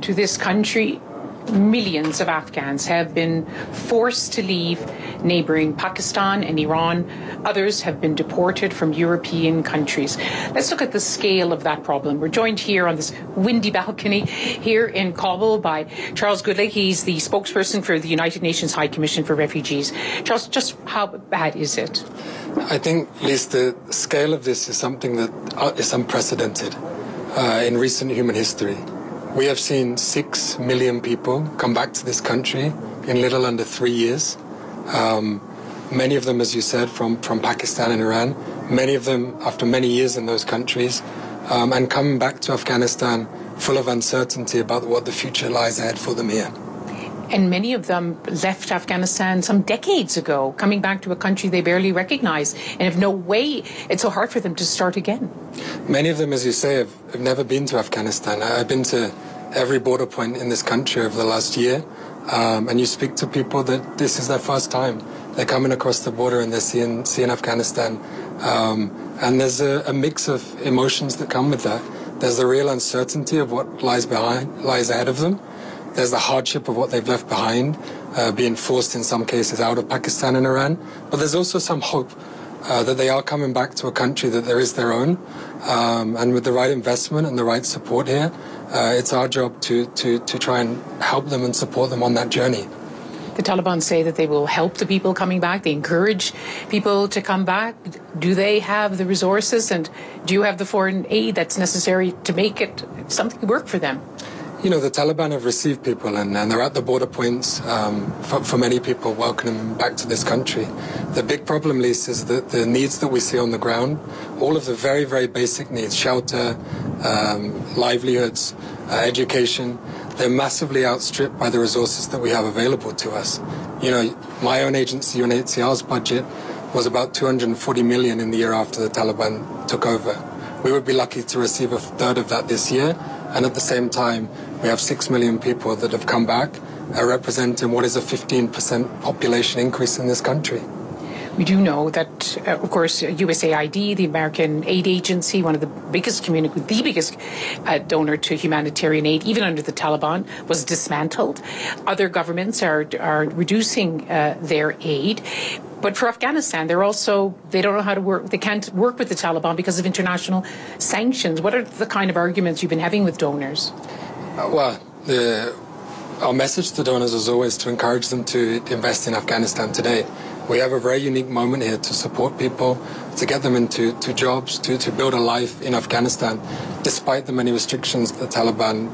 to this country, millions of Afghans have been forced to leave neighbouring Pakistan and Iran. Others have been deported from European countries. Let's look at the scale of that problem. We're joined here on this windy balcony here in Kabul by Charles Goodlake. He's the spokesperson for the United Nations High Commission for Refugees. Charles, just how bad is it? I think, Lise, the scale of this is something that is unprecedented in recent human history. We have seen 6 million people come back to this country in little under 3 years. Many of them, as you said, from Pakistan and Iran. Many of them after many years in those countries. And coming back to Afghanistan full of uncertainty about what the future lies ahead for them here. And many of them left Afghanistan some decades ago, coming back to a country they barely recognize and have no way. It's so hard for them to start again. Many of them, as you say, have never been to Afghanistan. I've been to every border point in this country over the last year. And you speak to people that this is their first time. They're coming across the border and they're seeing Afghanistan. And there's a mix of emotions that come with that. There's the real uncertainty of what lies ahead of them. There's the hardship of what they've left behind, being forced in some cases out of Pakistan and Iran. But there's also some hope that they are coming back to a country that there is their own. And with the right investment and the right support here, it's our job to try and help them and support them on that journey. The Taliban say that they will help the people coming back. They encourage people to come back. Do they have the resources and do you have the foreign aid that's necessary to make it something work for them? You know, the Taliban have received people and they're at the border points for many people welcoming them back to this country. The big problem, Lisa, is that the needs that we see on the ground, all of the very, very basic needs, shelter, livelihoods, education, they're massively outstripped by the resources that we have available to us. You know, my own agency, UNHCR's budget was about 240 million in the year after the Taliban took over. We would be lucky to receive a third of that this year. And at the same time, we have 6 million people that have come back, representing what is a 15% population increase in this country. We do know that, of course, USAID, the American aid agency, one of the biggest donor to humanitarian aid, even under the Taliban, was dismantled. Other governments are reducing their aid. But for Afghanistan, they don't know how to work. They can't work with the Taliban because of international sanctions. What are the kind of arguments you've been having with donors? Our message to donors is always to encourage them to invest in Afghanistan today. We have a very unique moment here to support people, to get them into jobs, to build a life in Afghanistan, despite the many restrictions the Taliban